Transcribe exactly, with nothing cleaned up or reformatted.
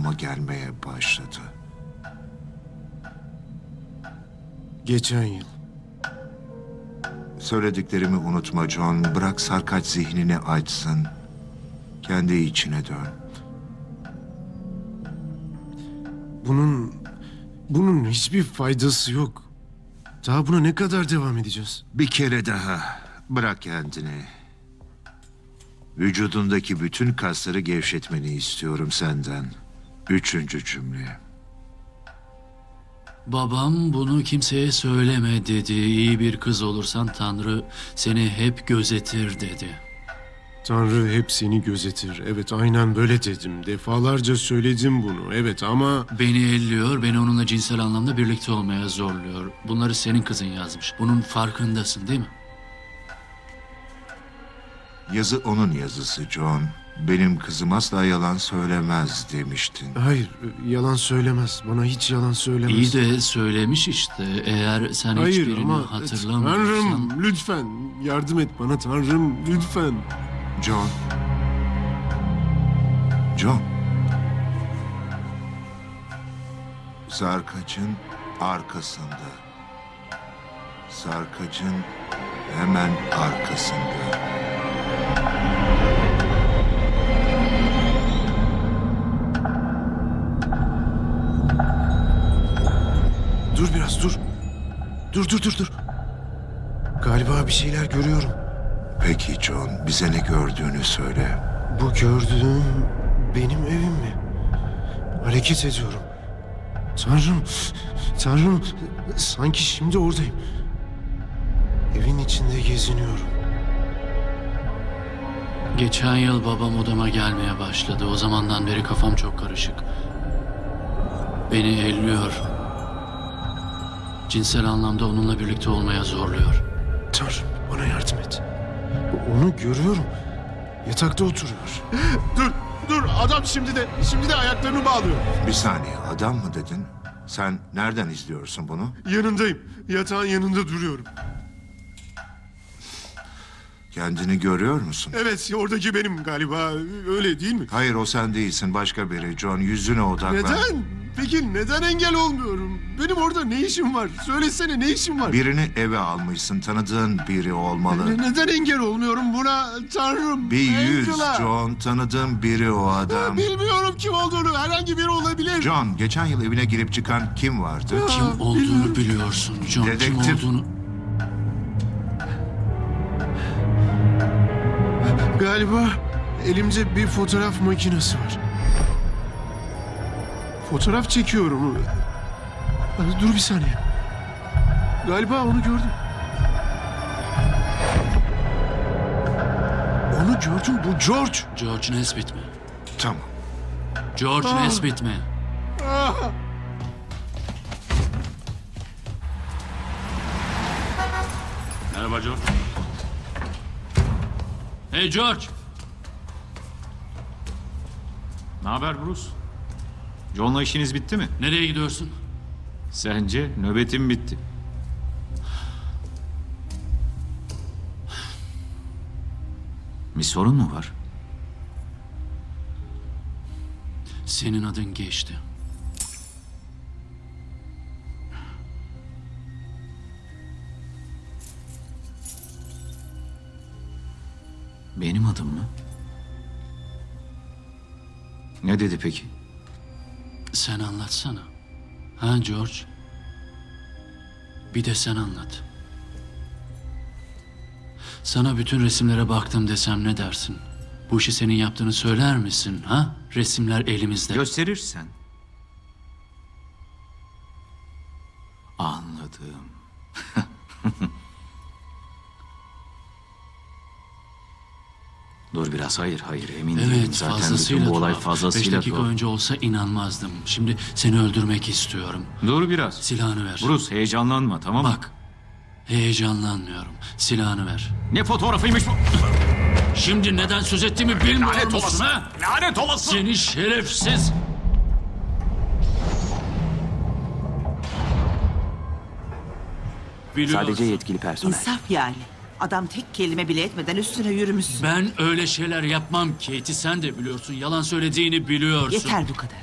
odama gelmeye başladı. Geçen yıl. Söylediklerimi unutma John. Bırak sarkaç zihnini açsın. Kendi içine dön. Bunun... Bunun hiçbir faydası yok. Daha buna ne kadar devam edeceğiz? Bir kere daha bırak kendini. Vücudundaki bütün kasları gevşetmeni istiyorum senden. Üçüncü cümle. Babam bunu kimseye söyleme dedi. İyi bir kız olursan Tanrı seni hep gözetir dedi. Tanrı hep seni gözetir. Evet, aynen böyle dedim. Defalarca söyledim bunu. Evet ama... Beni elliyor, beni onunla cinsel anlamda birlikte olmaya zorluyor. Bunları senin kızın yazmış. Bunun farkındasın değil mi? Yazı onun yazısı John. Benim kızım asla yalan söylemez demiştin. Hayır, yalan söylemez. Bana hiç yalan söylemez. İyi de söylemiş işte. Eğer sen Hayır hiçbirini ama... hatırlamıyorsan... Tanrım, lütfen. Yardım et bana Tanrım, lütfen. John. John. Sarkaç'ın arkasında. Sarkaç'ın hemen arkasında. Dur biraz, dur. Dur, dur, dur, dur. Galiba bir şeyler görüyorum. Peki John, bize ne gördüğünü söyle. Bu gördüğüm benim evim mi? Hareket ediyorum. Tanrım, Tanrım, sanki şimdi oradayım. Evin içinde geziniyorum. Geçen yıl babam odama gelmeye başladı. O zamandan beri kafam çok karışık. Beni elliyor. Cinsel anlamda onunla birlikte olmaya zorluyor. Tanrım, bana yardım et. Onu görüyorum. Yatakta oturuyor. Dur, dur. Adam şimdi de, şimdi de ayaklarını bağlıyor. Bir saniye, adam mı dedin? Sen nereden izliyorsun bunu? Yanındayım. Yatağın yanında duruyorum. Kendini görüyor musun? Evet, oradaki benim galiba. Öyle değil mi? Hayır, o sen değilsin, başka biri. John, yüzüne odaklan. Neden? Peki neden engel olmuyorum? Benim orada ne işim var? Söylesene, ne işim var? Birini eve almışsın, tanıdığın biri olmalı. Ne- neden engel olmuyorum buna? Tanrım. Bir yüz Angela. John, tanıdığın biri o adam. Bilmiyorum kim olduğunu. Herhangi biri olabilir. John, geçen yıl evine girip çıkan kim vardı? Kim olduğunu biliyorsun John. Dedektif. Kim olduğunu... Galiba elimde bir fotoğraf makinesi var. Fotoğraf çekiyorum. Dur bir saniye. Galiba onu gördüm. Onu gördüm. Bu George. George Nesbit mi? Tamam. George Ah. Nesbit mi? Ah! Merhaba George. Hey George. Ne haber Bruce? John'la işiniz bitti mi? Nereye gidiyorsun? Sence nöbetim bitti. Bir sorun mu var? Senin adın geçti. Benim adım mı? Ne dedi peki? Sen anlatsana. Ha George? Bir de sen anlat. Sana bütün resimlere baktım desem ne dersin? Bu işi senin yaptığını söyler misin? Ha? Resimler elimizde. Gösterirsen. Anladım. Dur biraz, hayır hayır emin değilim. Evet, Zaten fazlasıyla bütün bu olay tuhaf. fazlasıyla Beş dakika tuhaf. önce olsa inanmazdım. Şimdi seni öldürmek istiyorum. Dur biraz. Silahını ver. Bruce heyecanlanma, tamam mı? Bak, heyecanlanmıyorum. Silahını ver. Ne fotoğrafıymış bu? Şimdi neden söz ettiğimi bilmiyor Lanet musun olası. ha? Lanet olası. Seni şerefsiz. Biliyorsun. Sadece yetkili personel. İnsaf yani. Adam tek kelime bile etmeden üstüne yürümüşsün. Ben öyle şeyler yapmam Katie, sen de biliyorsun. Yalan söylediğini biliyorsun. Yeter bu kadar.